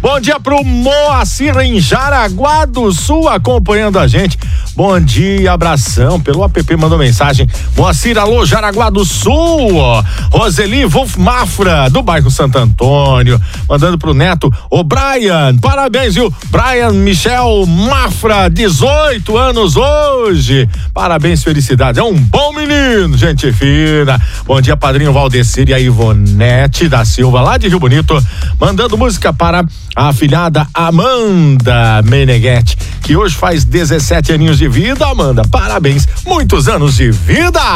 Bom dia pro Moacir em Jaraguá do Sul acompanhando a gente. Bom dia, abração. Pelo app mandou mensagem. Moacir, alô, Jaraguá do Sul. Roseli Wolf Mafra, do bairro Santo Antônio. Mandando pro neto, ô Brian, parabéns, viu? Brian Michel Mafra, 18 anos hoje. Parabéns, felicidades. É um bom menino, gente fina. Bom dia, padrinho Valdecir e a Ivonete da Silva, lá de Rio Bonito. Mandando música para a afilhada Amanda Meneghetti, que hoje faz 17 aninhos de vida. Amanda, parabéns, muitos anos de vida!